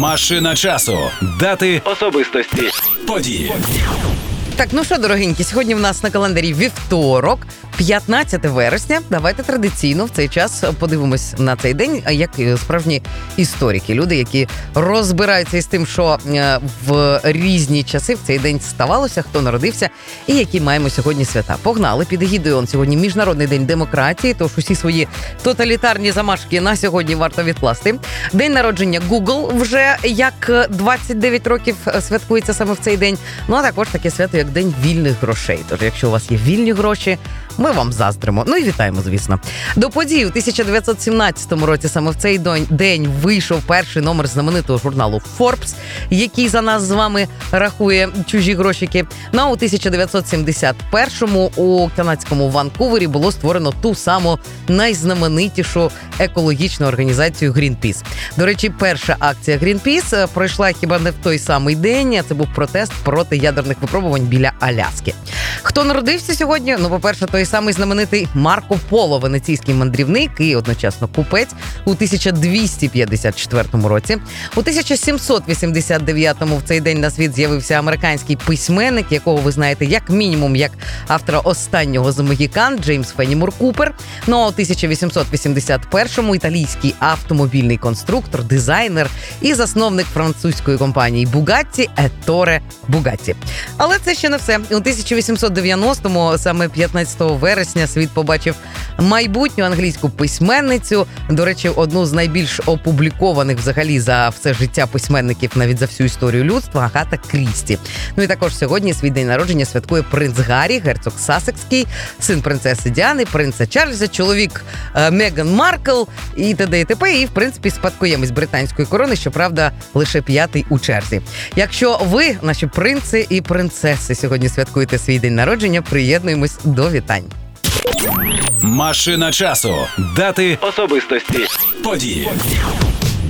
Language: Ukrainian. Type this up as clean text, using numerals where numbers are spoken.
Машина часу. Дати, особистості, події. Так, ну що, дорогенькі, сьогодні в нас на календарі вівторок, 15 вересня. Давайте традиційно в цей час подивимось на цей день, як справжні історики, люди, які розбираються із тим, що в різні часи в цей день ставалося, хто народився і які маємо сьогодні свята. Погнали, під егідою сьогодні Міжнародний день демократії, тож усі свої тоталітарні замашки на сьогодні варто відкласти. День народження Google вже як 29 років святкується саме в цей день. Ну а також таке свято, як День вільних грошей. Тож, якщо у вас є вільні гроші, ми вам заздримо. Ну і вітаємо, звісно. До подій у 1917 році саме в цей день вийшов перший номер знаменитого журналу Forbes, який за нас з вами рахує чужі грошики. Ну а у 1971-му у канадському Ванкувері було створено ту саму найзнаменитішу екологічну організацію Greenpeace. До речі, перша акція Greenpeace пройшла хіба не в той самий день, це був протест проти ядерних випробувань біля Аляски. Хто народився сьогодні? Ну, по-перше, той самий знаменитий Марко Поло, венеційський мандрівник і одночасно купець у 1254 році. У 1789-му в цей день на світ з'явився американський письменник, якого ви знаєте як мінімум як автора останнього з Могікан, Джеймс Феннімор Купер. Ну а у 1881-му італійський автомобільний конструктор, дизайнер і засновник французької компанії Bugatti Етторе Бугатті. Але це ще не все. У 1890-му, саме 15 вересня, світ побачив майбутню англійську письменницю, до речі, одну з найбільш опублікованих взагалі за все життя письменників, навіть за всю історію людства, Агата Крісті. Ну і також сьогодні свій день народження святкує принц Гаррі, герцог Сассекський, син принцеси Діани, принца Чарльза, чоловік Меган Маркл і т.д. і т.п. І, в принципі, спадкоємець британської корони, щоправда, лише 5-й у черзі. Якщо ви, наші принци і принцеси, сьогодні святкуєте свій день народження, приєднуємось до вітань. Машина часу. Дати, особистості, події.